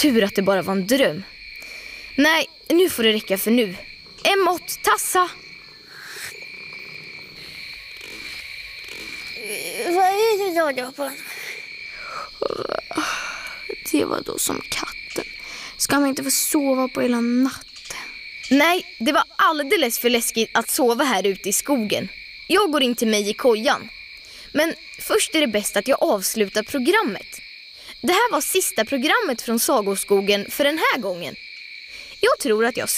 Tur att det bara var en dröm. Nej, nu får det räcka för nu. Emot, tassa! Vad är det då? Det var då som katten. Ska man inte få sova på hela natten? Nej, det var alldeles för läskigt att sova här ute i skogen. Jag går in till mig i kojan. Men först är det bäst att jag avslutar programmet. Det här var sista programmet från Sagoskogen för den här gången. Jag tror att jag